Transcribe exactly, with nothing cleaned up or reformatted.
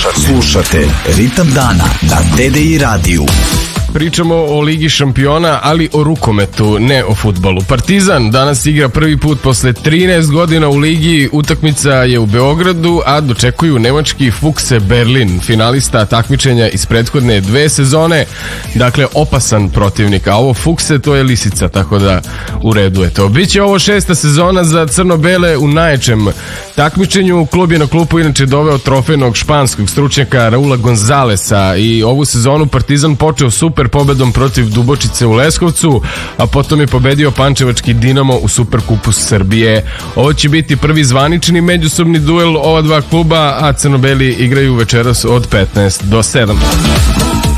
Slušate Ritam dana na T D I radiju. Pričamo o Ligi šampiona, ali o rukometu, ne o fudbalu. Partizan danas igra prvi put posle trinaest godina u Ligi, utakmica je u Beogradu, a dočekuju nemački Füchse Berlin, finalista takmičenja iz prethodne dve sezone, dakle opasan protivnik, a ovo Füchse to je lisica, tako da u redu je to. Biće ovo šesta sezona za crno-bele u najjačem takmičenju. Klub je na klupu inače doveo trofejnog španskog stručnjaka Raula Gonzalesa i ovu sezonu Partizan počeo super pobedom protiv Dubočice u Leskovcu, a potom je pobedio pančevački Dinamo u Superkupu Srbije. Ovo će biti prvi zvanični međusobni duel ova dva kluba, a crno-beli igraju večeras od petnaest do sedam.